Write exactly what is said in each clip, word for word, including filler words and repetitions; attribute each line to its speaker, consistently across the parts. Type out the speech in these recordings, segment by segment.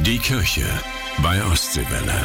Speaker 1: Die Kirche bei Ostseewelle.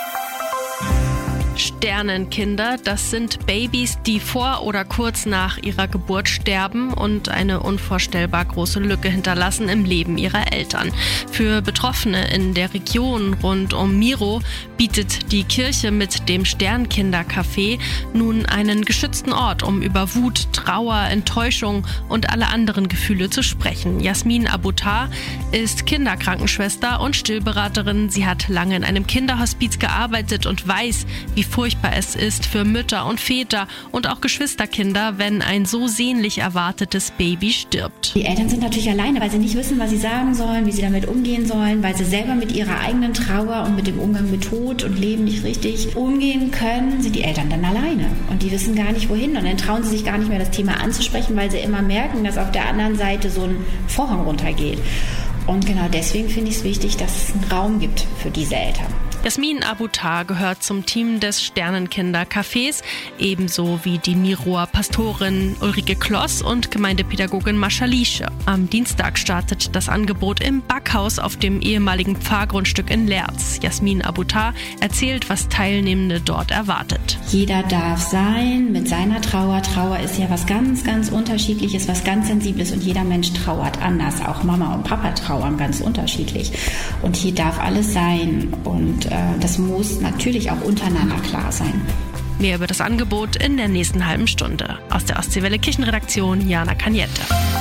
Speaker 2: Sternenkinder, das sind Babys, die vor oder kurz nach ihrer Geburt sterben und eine unvorstellbar große Lücke hinterlassen im Leben ihrer Eltern. Für Betroffene in der Region rund um Miro bietet die Kirche mit dem Sternkinder-Café nun einen geschützten Ort, um über Wut, Trauer, Enttäuschung und alle anderen Gefühle zu sprechen. Jasmin Abutar ist Kinderkrankenschwester und Stillberaterin. Sie hat lange in einem Kinderhospiz gearbeitet und weiß, wie furchtbar es ist für Mütter und Väter und auch Geschwisterkinder, wenn ein so sehnlich erwartetes Baby stirbt.
Speaker 3: Die Eltern sind natürlich alleine, weil sie nicht wissen, was sie sagen sollen, wie sie damit umgehen sollen, weil sie selber mit ihrer eigenen Trauer und mit dem Umgang mit Tod und Leben nicht richtig umgehen können, sind die Eltern dann alleine und die wissen gar nicht wohin und dann trauen sie sich gar nicht mehr, das Thema anzusprechen, weil sie immer merken, dass auf der anderen Seite so ein Vorhang runtergeht. Und genau deswegen finde ich es wichtig, dass es einen Raum gibt für diese Eltern.
Speaker 2: Jasmin Abutar gehört zum Team des Sternenkinder-Cafés, ebenso wie die Miroer Pastorin Ulrike Kloss und Gemeindepädagogin Mascha Liesche. Am Dienstag startet das Angebot im Backhaus auf dem ehemaligen Pfarrgrundstück in Lerz. Jasmin Abutar erzählt, was Teilnehmende dort erwartet.
Speaker 3: Jeder darf sein mit seiner Trauer. Trauer ist ja was ganz, ganz Unterschiedliches, was ganz Sensibles und jeder Mensch trauert anders. Auch Mama und Papa trauern ganz unterschiedlich. Und hier darf alles sein und das muss natürlich auch untereinander klar sein.
Speaker 2: Mehr über das Angebot in der nächsten halben Stunde. Aus der Ostseewelle Kirchenredaktion, Jana Kaniette.